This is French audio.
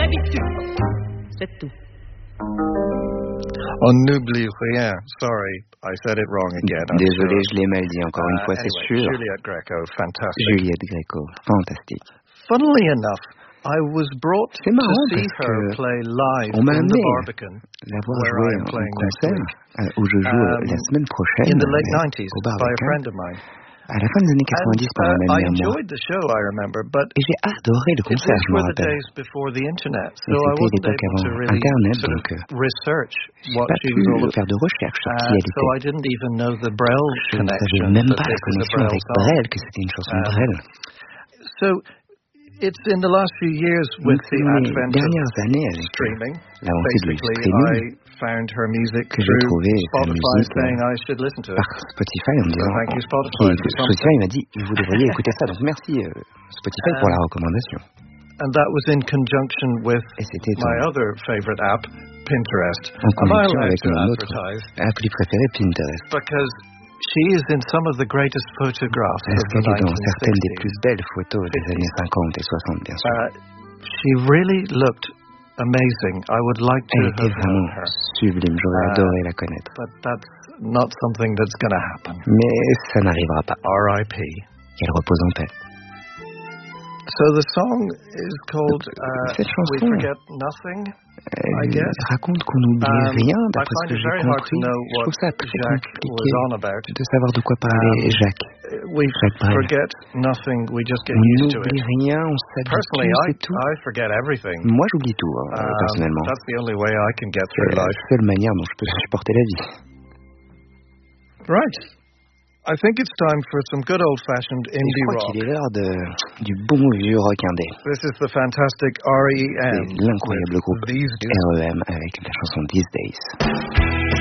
d'habitude. C'est tout. On n'oublie rien. Sorry, I said it wrong again. Désolé, je l'ai mal dit encore une fois, c'est sûr. Juliette Greco, fantastic. Juliette Greco, fantastique. Funnily enough, I was brought to see her play live on m'a in the amené Barbican, la voir where jouer I am en playing next concert, week, où je joue la semaine prochaine, in the late 90s, au by a Barbican, friend of mine. à la fin des années 90 par un ami I à moi. enjoyed the show, I remember, but Et j'ai adoré le concert, je me were the rappelle. days before the internet, so Et I c'était wasn't l'époque able to avant really Internet, sort donc of research j'ai what pas she was all pu about. faire de recherche sur qui elle So I était. didn't even know the Braille Je ne savais connection. même that pas la this is a connexion Braille avec song. Brel, que c'était une chanson Brel. So it's in the last few years with Donc, the dans les advent dernières of années avec streaming, l'avancée du basically streaming, I found her music que j'ai through trouvé sa Spotify musique saying I should listen to it. par Spotify en me disant thank you, Spotify, for Spotify m'a dit vous devriez écouter ça, donc merci Spotify pour la recommandation. And that was in conjunction with Et c'était my other favorite app, Pinterest. en connexion avec to mon autre advertise? appli préféré, Pinterest. Because she is in some of the greatest photographs Parce of the qu'elle est dans certaines des 1960s. plus belles photos des années 50 et 60, bien sûr. She really looked amazing. I would like to Elle était have known vraiment her. sublime, j'aurais adoré la connaître. But that's not something that's going to happen. Mais ça n'arrivera pas. R.I.P. Qu'elle repose en paix. So the song is called Cette We chanson Forget Nothing, I guess. raconte qu'on n'oublie rien, I d'après ce find que it j'ai very hard to compris. know Je what trouve ça très Jacques compliqué was on about. de savoir de quoi parlait Jacques. We Jacques Brel. forget nothing, we just get On used to n'oublie it. rien, on s'habitue, Personally, c'est tout. I forget everything. Moi, j'oublie tout, personnellement. That's the only way I can get C'est through la life. seule manière dont je peux supporter la vie. Right. I think it's time for some good old-fashioned Et je indie crois rock. qu'il est l'heure du bon vieux rock indé. This is the fantastic R.E.M. C'est l'incroyable groupe These Days. R.E.M. avec la chanson These Days.